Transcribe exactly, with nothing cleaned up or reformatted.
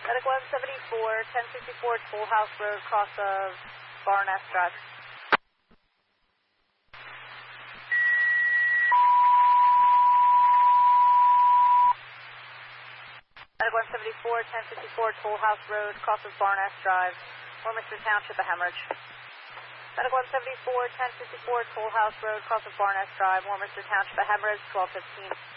Medic one seventy-four, ten fifty-four Toll House Road, cross of Barnett Drive. Medic one seventy-four, ten fifty-four Toll House Road, cross of Barnett Drive, Warminster Township, a hemorrhage. Medic one seventy-four, ten fifty-four Toll House Road, cross of Barnett Drive, Warminster Township, a hemorrhage, twelve fifteen.